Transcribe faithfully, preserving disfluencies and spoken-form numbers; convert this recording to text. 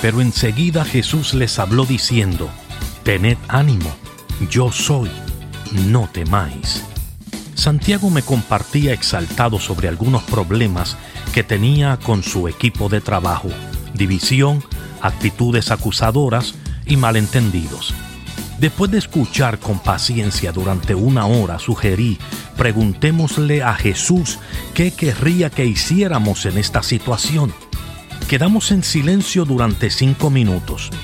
Pero enseguida Jesús les habló diciendo: «Tened ánimo, yo soy, no temáis». Santiago me compartía exaltado sobre algunos problemas que tenía con su equipo de trabajo, división, actitudes acusadoras y malentendidos. Después de escuchar con paciencia durante una hora, sugerí: preguntémosle a Jesús qué querría que hiciéramos en esta situación. Quedamos en silencio durante cinco minutos.